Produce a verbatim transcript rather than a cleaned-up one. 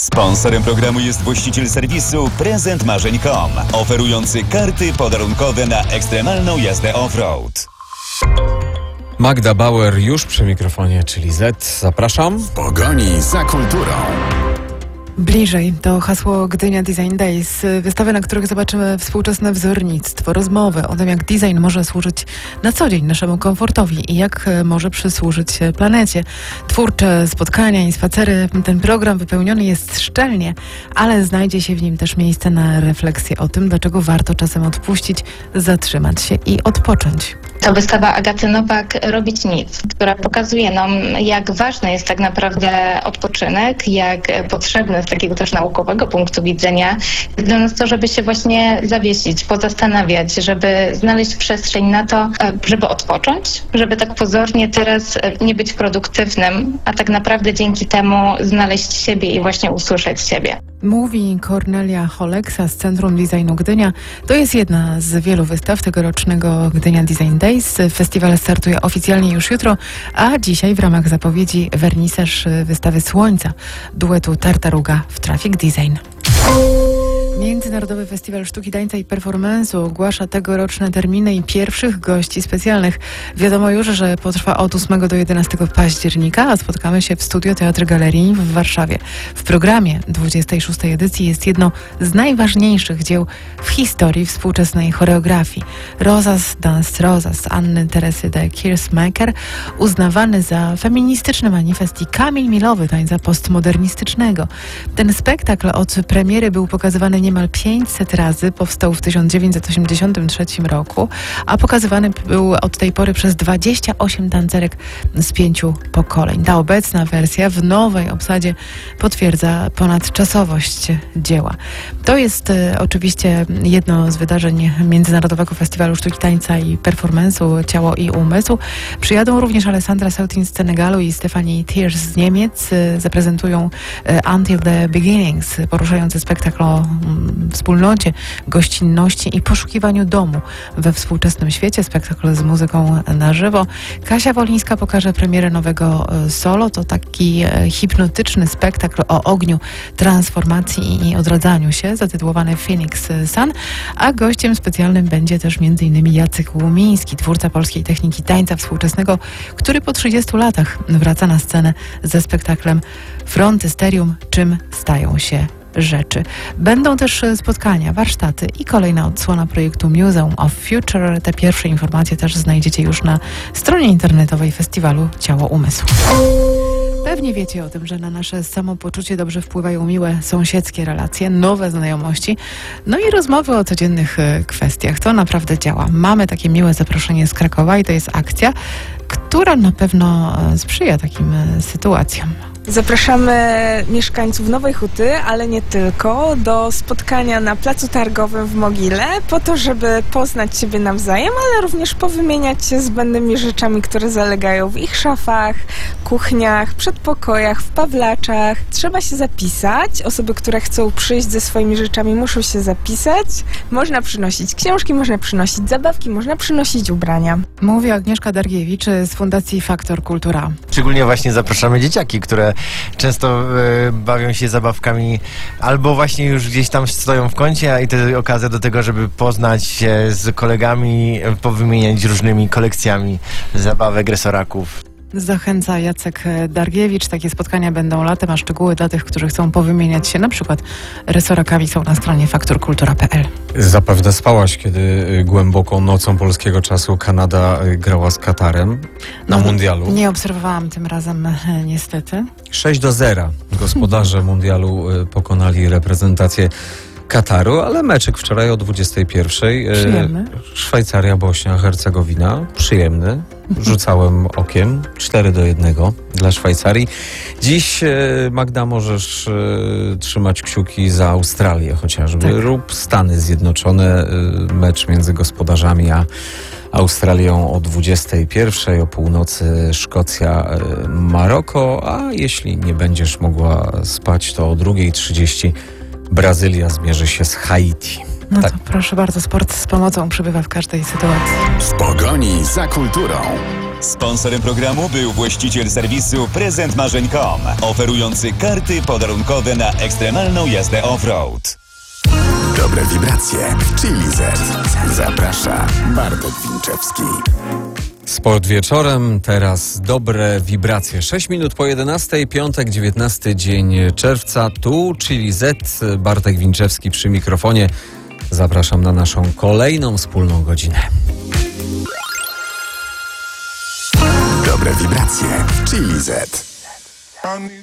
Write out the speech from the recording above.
Sponsorem programu jest właściciel serwisu prezent marzeń kropka com, oferujący karty podarunkowe na ekstremalną jazdę off-road. Magda Bauer już przy mikrofonie, czyli Z. Zapraszam. W pogoni za kulturą. Bliżej to hasło Gdynia Design Days. Wystawy, na których zobaczymy współczesne wzornictwo, rozmowy o tym, jak design może służyć na co dzień naszemu komfortowi i jak może przysłużyć planecie. Twórcze spotkania i spacery. Ten program wypełniony jest szczelnie, ale znajdzie się w nim też miejsce na refleksję o tym, dlaczego warto czasem odpuścić, zatrzymać się i odpocząć. To wystawa Agaty Nowak Robić nic, która pokazuje nam, jak ważny jest tak naprawdę odpoczynek, jak potrzebny z takiego też naukowego punktu widzenia jest dla nas to, żeby się właśnie zawiesić, pozastanawiać, żeby znaleźć przestrzeń na to, żeby odpocząć, żeby tak pozornie teraz nie być produktywnym, a tak naprawdę dzięki temu znaleźć siebie i właśnie usłyszeć siebie. Mówi Kornelia Holeksa z Centrum Designu Gdynia. To jest jedna z wielu wystaw tegorocznego Gdynia Design Days. Festiwal startuje oficjalnie już jutro, a dzisiaj w ramach zapowiedzi wernisaż wystawy Słońca duetu Tartaruga w Traffic Design. Międzynarodowy Festiwal Sztuki, Tańca i Performance'u ogłasza tegoroczne terminy i pierwszych gości specjalnych. Wiadomo już, że potrwa od ósmego do jedenastego października, a spotkamy się w Studio Teatr Galerii w Warszawie. W programie dwudziestej szóstej edycji jest jedno z najważniejszych dzieł w historii współczesnej choreografii. Rozas Dance Rozas Anny Teresy de Keersmaker, uznawany za feministyczny manifest i kamień milowy tańca postmodernistycznego. Ten spektakl od premiery był pokazywany niemal pięćset razy, powstał w tysiąc dziewięćset osiemdziesiątym trzecim roku, a pokazywany był od tej pory przez dwadzieścia osiem tancerek z pięciu pokoleń. Ta obecna wersja w nowej obsadzie potwierdza ponadczasowość dzieła. To jest e, oczywiście jedno z wydarzeń Międzynarodowego Festiwalu Sztuki, Tańca i Performance'u Ciało i Umysł. Przyjadą również Alessandra Sautin z Senegalu i Stephanie Thiers z Niemiec. E, zaprezentują e, Until the Beginnings, poruszający spektakl o wspólnocie, gościnności i poszukiwaniu domu we współczesnym świecie. Spektakl z muzyką na żywo. Kasia Wolińska pokaże premierę nowego solo. To taki hipnotyczny spektakl o ogniu, transformacji i odradzaniu się, zatytułowany Phoenix Sun, a gościem specjalnym będzie też m.in. Jacek Łumiński, twórca polskiej techniki tańca współczesnego, który po trzydziestu latach wraca na scenę ze spektaklem Frontysterium, czym stają się rzeczy. Będą też spotkania, warsztaty i kolejna odsłona projektu Museum of Future. Te pierwsze informacje też znajdziecie już na stronie internetowej festiwalu Ciało Umysł. Pewnie wiecie o tym, że na nasze samopoczucie dobrze wpływają miłe sąsiedzkie relacje, nowe znajomości, no i rozmowy o codziennych kwestiach. To naprawdę działa. Mamy takie miłe zaproszenie z Krakowa i to jest akcja, która na pewno sprzyja takim sytuacjom. Zapraszamy mieszkańców Nowej Huty, ale nie tylko, do spotkania na Placu Targowym w Mogile, po to, żeby poznać siebie nawzajem, ale również powymieniać się zbędnymi rzeczami, które zalegają w ich szafach, kuchniach, przedpokojach, w pawlaczach. Trzeba się zapisać. Osoby, które chcą przyjść ze swoimi rzeczami, muszą się zapisać. Można przynosić książki, można przynosić zabawki, można przynosić ubrania. Mówi Agnieszka Dargiewicz z Fundacji Faktor Kultura. Szczególnie właśnie zapraszamy dzieciaki, które często y, bawią się zabawkami albo właśnie już gdzieś tam stoją w kącie, a i to okazja do tego, żeby poznać się z kolegami, powymieniać różnymi kolekcjami zabawek, resoraków. Zachęca Jacek Dargiewicz. Takie spotkania będą latem, a szczegóły dla tych, którzy chcą powymieniać się na przykład resorakami, są na stronie faktor kultura kropka p l. Zapewne spałaś, kiedy głęboką nocą polskiego czasu Kanada grała z Katarem na No, mundialu. Nie obserwowałam tym razem niestety. sześć do zera. Gospodarze mundialu pokonali reprezentację Kataru, ale meczek wczoraj o dwudziestej pierwszej. Przyjemny. Szwajcaria, Bośnia, Hercegowina. Przyjemny. Rzucałem okiem. cztery do jednego dla Szwajcarii. Dziś, Magda, możesz e, trzymać kciuki za Australię chociażby. Tak. Lub Stany Zjednoczone. E, mecz między gospodarzami a Australią o dwudziestej pierwszej, o północy Szkocja, e, Maroko. A jeśli nie będziesz mogła spać, to o drugiej trzydzieści Brazylia zmierzy się z Haiti. No Tak. to proszę bardzo, sport z pomocą przybywa w każdej sytuacji. W pogoni za kulturą. Sponsorem programu był właściciel serwisu prezent marzeń kropka com, oferujący karty podarunkowe na ekstremalną jazdę off-road. Dobre wibracje w Chili Z. Zaprasza Bartek Winczewski. Sport wieczorem, teraz dobre wibracje. sześć minut po jedenastej, piątek, dziewiętnasty dzień czerwca. Tu Chili Z, Bartek Winczewski przy mikrofonie. Zapraszam na naszą kolejną wspólną godzinę. Dobre wibracje w Chili Z.